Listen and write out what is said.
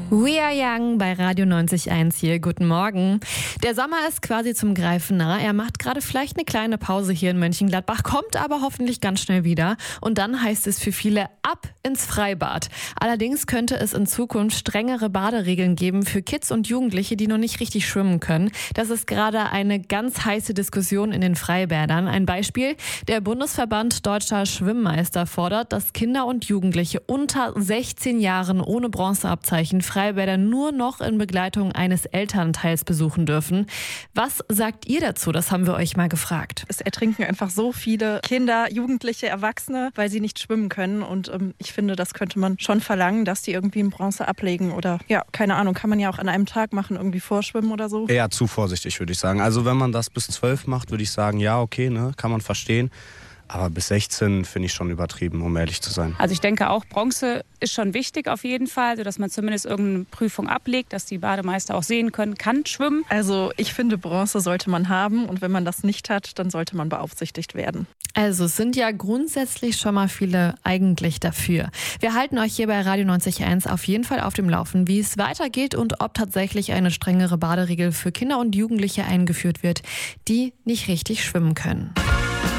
We Are Young bei Radio 90.1 hier. Guten Morgen. Der Sommer ist quasi zum Greifen nah. Er macht gerade vielleicht eine kleine Pause hier in Mönchengladbach, kommt aber hoffentlich ganz schnell wieder. Und dann heißt es für viele ab ins Freibad. Allerdings könnte es in Zukunft strengere Baderegeln geben für Kids und Jugendliche, die noch nicht richtig schwimmen können. Das ist gerade eine ganz heiße Diskussion in den Freibädern. Ein Beispiel: Der Bundesverband Deutscher Schwimmmeister fordert, dass Kinder und Jugendliche unter 16 Jahren ohne Bronzeabzeichen Freibäder nur noch in Begleitung eines Elternteils besuchen dürfen. Was sagt ihr dazu? Das haben wir euch mal gefragt. Es ertrinken einfach so viele Kinder, Jugendliche, Erwachsene, weil sie nicht schwimmen können. Und ich finde, das könnte man schon verlangen, dass die irgendwie in Bronze ablegen. Oder ja, keine Ahnung, kann man ja auch an einem Tag machen, irgendwie vorschwimmen oder so. Eher zu vorsichtig, würde ich sagen. Also wenn man das bis 12 macht, würde ich sagen, ja, okay, ne, kann man verstehen. Aber bis 16 finde ich schon übertrieben, um ehrlich zu sein. Also ich denke auch, Bronze ist schon wichtig auf jeden Fall, sodass man zumindest irgendeine Prüfung ablegt, dass die Bademeister auch sehen können, kann schwimmen. Also ich finde, Bronze sollte man haben und wenn man das nicht hat, dann sollte man beaufsichtigt werden. Also es sind ja grundsätzlich schon mal viele eigentlich dafür. Wir halten euch hier bei Radio 90.1 auf jeden Fall auf dem Laufen, wie es weitergeht und ob tatsächlich eine strengere Baderegel für Kinder und Jugendliche eingeführt wird, die nicht richtig schwimmen können.